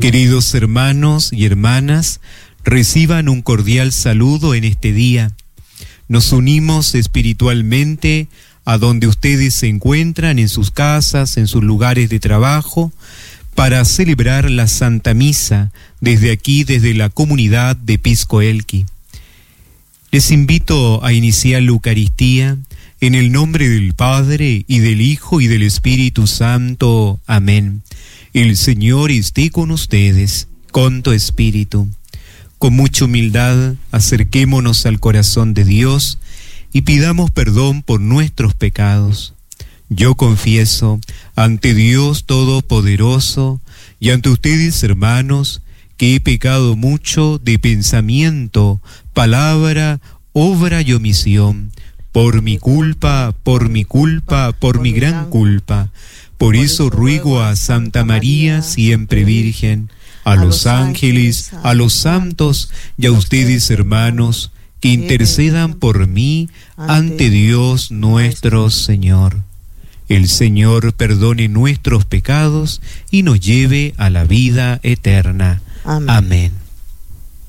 Queridos hermanos y hermanas, reciban un cordial saludo en este día. Nos unimos espiritualmente a donde ustedes se encuentran, en sus casas, en sus lugares de trabajo, para celebrar la Santa Misa desde aquí, desde la comunidad de Pisco Elqui. Les invito a iniciar la Eucaristía en el nombre del Padre, y del Hijo, y del Espíritu Santo. Amén. El Señor esté con ustedes, con tu espíritu. Con mucha humildad, acerquémonos al corazón de Dios y pidamos perdón por nuestros pecados. Yo confieso ante Dios Todopoderoso y ante ustedes, hermanos, que he pecado mucho de pensamiento, palabra, obra y omisión, por mi culpa, por mi gran culpa. Por eso ruego a Santa María, siempre Virgen, a los ángeles, a los santos y a ustedes, hermanos, que intercedan por mí ante Dios nuestro Señor. El Señor perdone nuestros pecados y nos lleve a la vida eterna. Amén.